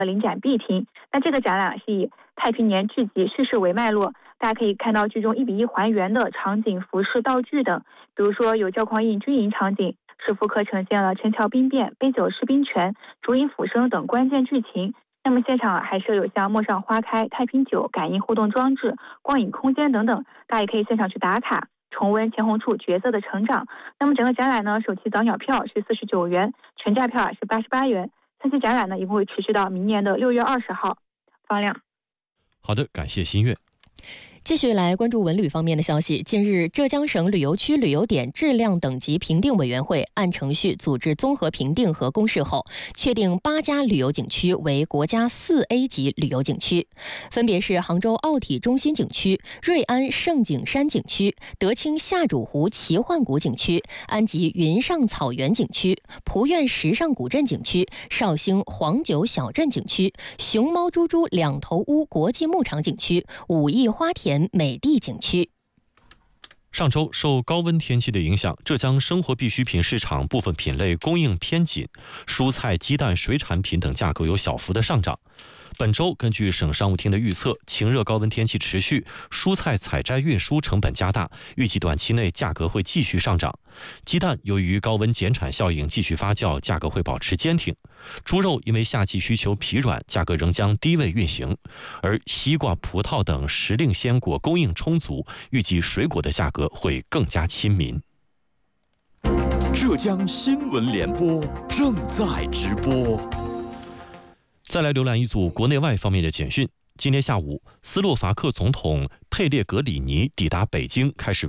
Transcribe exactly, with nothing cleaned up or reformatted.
临展必听。那这个展览是以太平年剧集叙事为脉络，大家可以看到剧中一比一还原的场景、服饰、道具等，比如说有教框印军营场景，是复刻呈现了陈桥兵变、杯酒释兵权、烛影斧声等关键剧情。那么现场还设有像陌上花开、太平酒、感应互动装置、光影空间等等，大家也可以现场去打卡，重温钱红处角色的成长。那么整个展览呢，首期早鸟票是四十九元，全价票是八十八元。三期展览呢，一共会持续到明年的六月二十号。方亮， 好的，感谢新月。 继续来关注文旅方面的消息。近日，浙江省旅游区旅游点质量等级评定委员会按程序组织综合评定和公示后，确定八家旅游景区为国家四 A 级旅游景区，分别是杭州奥体中心景区、瑞安胜景山景区、德清下主湖奇幻谷景区、安吉云上草原景区、蒲苑时尚古镇景区、绍兴黄酒小镇景区、熊猫猪猪两头屋国际牧场景区、武义花田美地景区。 上周受高温天气的影响，浙江生活必需品市场部分品类供应偏紧，蔬菜、鸡蛋、水产品等价格有小幅的上涨。本周根据省商务厅的预测，晴热高温天气持续，蔬菜采摘运输成本加大，预计短期内价格会继续上涨。鸡蛋由于高温减产效应继续发酵，价格会保持坚挺。猪肉因为夏季需求疲软，价格仍将低位运行。而西瓜、葡萄等时令鲜果供应充足，预计水果的价格会更加亲民。 浙江新闻联播正在直播。 再来浏览一组国内外方面的简讯。今天下午，斯洛伐克总统佩列格里尼抵达北京，开始